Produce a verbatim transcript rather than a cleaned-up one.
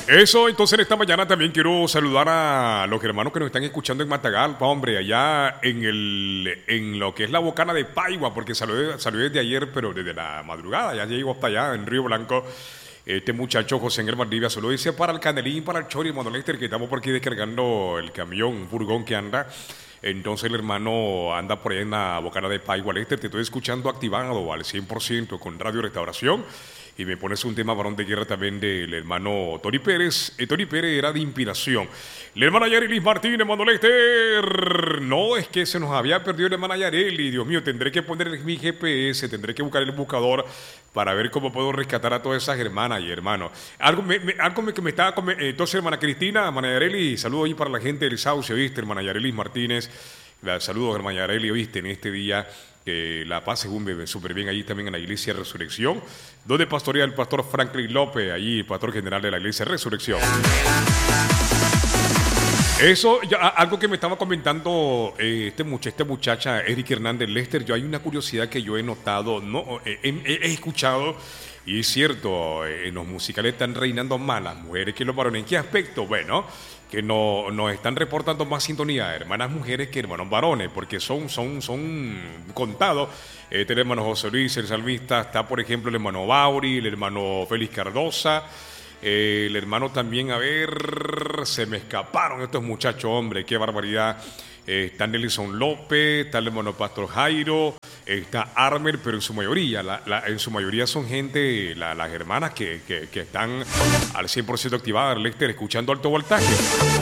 Eso, entonces en esta mañana también quiero saludar a los hermanos que nos están escuchando en Matagalpa, hombre, allá en el en lo que es la Bocana de Paigua, porque salió, salió desde ayer, pero desde la madrugada, ya llegó hasta allá en Río Blanco. Este muchacho José Ángel Valdivia solo dice para el Canelín, para el Chori, hermano Lester, que estamos por aquí descargando el camión, un furgón que anda. Entonces el hermano anda por ahí en la Bocana de Paigua, Lester, te estoy escuchando activado al cien por ciento con Radio Restauración. Y me pones un tema varón de guerra también del hermano Tony Pérez. Eh, Tony Pérez era de inspiración. La hermana Yarelis Martínez, hermano Lester. No, es que se nos había perdido la hermana Yareli. Dios mío, tendré que poner mi G P S, tendré que buscar el buscador para ver cómo puedo rescatar a todas esas hermanas y hermanos. Algo, me, me, algo me, que me estaba... Eh, entonces, hermana Cristina, hermana Yareli, saludo ahí para la gente del Sauce, ¿viste? Hermana Yarelis Martínez. Saludos, hermana Yareli, ¿viste? En este día... que la paz según me súper bien allí también en la Iglesia Resurrección, donde pastorea el pastor Franklin López, allí pastor general de la Iglesia Resurrección. Eso, ya, algo que me estaba comentando eh, este, mucha, esta muchacha, Eric Hernández Lester, yo hay una curiosidad que yo he notado, no, eh, he, he escuchado, y es cierto, eh, en los musicales están reinando más las mujeres que los varones. ¿En qué aspecto? Bueno, que no, nos están reportando más sintonía hermanas mujeres que hermanos varones, porque son, son, son contados. Este el hermano José Luis, el salmista, está por ejemplo el hermano Bauri, el hermano Félix Cardosa, eh, el hermano también, a ver, se me escaparon estos muchachos, hombre, qué barbaridad. Eh, está Nelson López, está el hermano Pastor Jairo, está Armer, pero en su mayoría, la, la, en su mayoría son gente, la, las hermanas que, que, que están al cien por ciento activadas, Lester, escuchando alto voltaje.